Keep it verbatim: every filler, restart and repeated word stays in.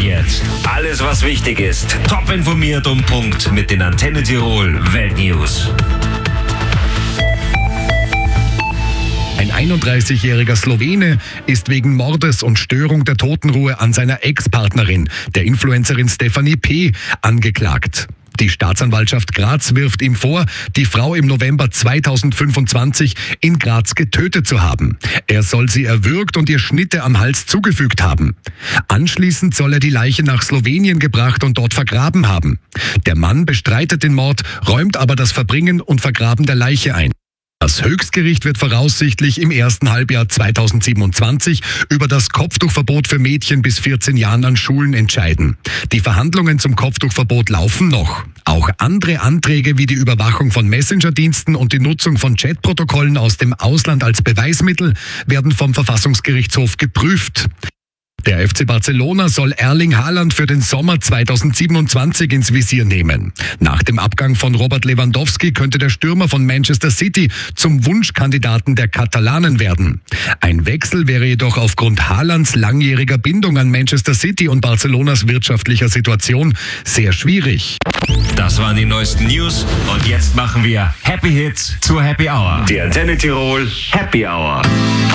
jetzt alles, was wichtig ist. Top informiert um Punkt mit den Antenne Tirol Weltnews. Ein einunddreißigjähriger Slowene ist wegen Mordes und Störung der Totenruhe an seiner Ex-Partnerin, der Influencerin Stefanie P., angeklagt. Die Staatsanwaltschaft Graz wirft ihm vor, die Frau im November zweitausendfünfundzwanzig in Graz getötet zu haben. Er soll sie erwürgt und ihr Schnitte am Hals zugefügt haben. Anschließend soll er die Leiche nach Slowenien gebracht und dort vergraben haben. Der Mann bestreitet den Mord, räumt aber das Verbringen und Vergraben der Leiche ein. Das Höchstgericht wird voraussichtlich im ersten Halbjahr zweitausendsiebenundzwanzig über das Kopftuchverbot für Mädchen bis vierzehn Jahren an Schulen entscheiden. Die Verhandlungen zum Kopftuchverbot laufen noch. Auch andere Anträge wie die Überwachung von Messenger-Diensten und die Nutzung von Chatprotokollen aus dem Ausland als Beweismittel werden vom Verfassungsgerichtshof geprüft. Der F C Barcelona soll Erling Haaland für den Sommer zweitausendsiebenundzwanzig ins Visier nehmen. Nach dem Abgang von Robert Lewandowski könnte der Stürmer von Manchester City zum Wunschkandidaten der Katalanen werden. Ein Wechsel wäre jedoch aufgrund Haalands langjähriger Bindung an Manchester City und Barcelonas wirtschaftlicher Situation sehr schwierig. Das waren die neuesten News und jetzt machen wir Happy Hits zur Happy Hour. Die Antenne Tirol Happy Hour.